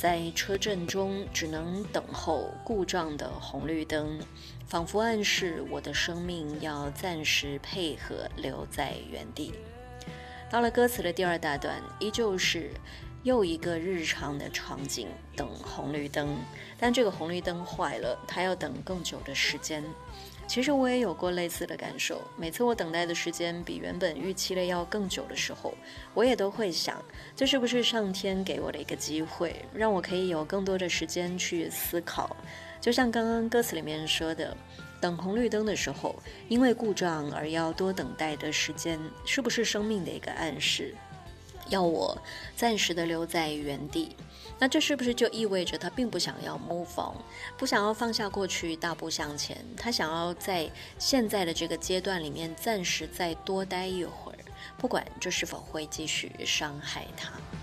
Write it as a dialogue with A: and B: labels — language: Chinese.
A: 在车阵中只能等候故障的红绿灯，仿佛暗示我的生命要暂时配合留在原地。到了歌词的第二大段，依旧是又一个日常的场景，等红绿灯，但这个红绿灯坏了，它要等更久的时间。其实我也有过类似的感受，每次我等待的时间比原本预期的要更久的时候，我也都会想，这是不是上天给我的一个机会，让我可以有更多的时间去思考。就像刚刚歌词里面说的，等红绿灯的时候，因为故障而要多等待的时间，是不是生命的一个暗示，要我暂时的留在原地？那这是不是就意味着他并不想要 move on， 不想要放下过去大步向前，他想要在现在的这个阶段里面暂时再多待一会儿，不管这是否会继续伤害他。